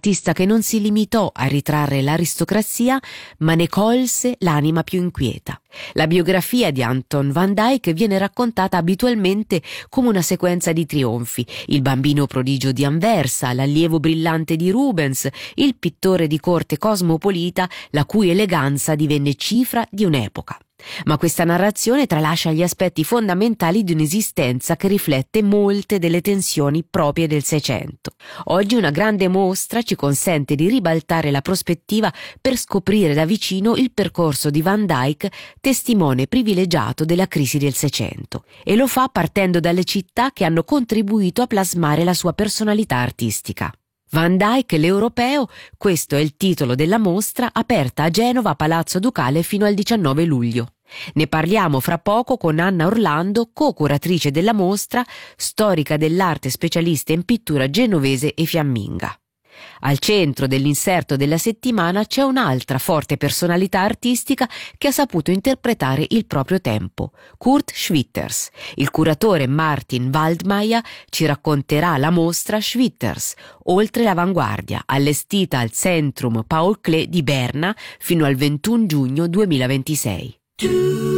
artista che non si limitò a ritrarre l'aristocrazia, ma ne colse l'anima più inquieta. La biografia di Anton van Dyck viene raccontata abitualmente come una sequenza di trionfi: il bambino prodigio di Anversa, l'allievo brillante di Rubens, il pittore di corte cosmopolita la cui eleganza divenne cifra di un'epoca. Ma questa narrazione tralascia gli aspetti fondamentali di un'esistenza che riflette molte delle tensioni proprie del Seicento. Oggi una grande mostra ci consente di ribaltare la prospettiva per scoprire da vicino il percorso di Van Dyck, testimone privilegiato della crisi del Seicento, e lo fa partendo dalle città che hanno contribuito a plasmare la sua personalità artistica. Van Dyck, l'europeo, questo è il titolo della mostra, aperta a Genova a Palazzo Ducale fino al 19 luglio. Ne parliamo fra poco con Anna Orlando, co-curatrice della mostra, storica dell'arte specialista in pittura genovese e fiamminga. Al centro dell'inserto della settimana c'è un'altra forte personalità artistica che ha saputo interpretare il proprio tempo, Kurt Schwitters. Il curatore Martin Waldmeier ci racconterà la mostra Schwitters, oltre l'avanguardia, allestita al Centrum Paul Klee di Berna fino al 21 giugno 2026.